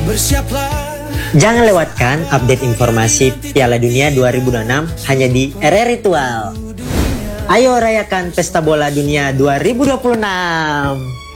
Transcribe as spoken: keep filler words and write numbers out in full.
Jangan lewatkan update informasi Piala Dunia dua ribu dua puluh enam hanya di R R Ritual. Ayo rayakan Pesta Bola Dunia dua ribu dua puluh enam.